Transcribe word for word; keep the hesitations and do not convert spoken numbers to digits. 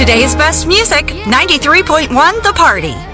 Today's best music, ninety-three point one The Party.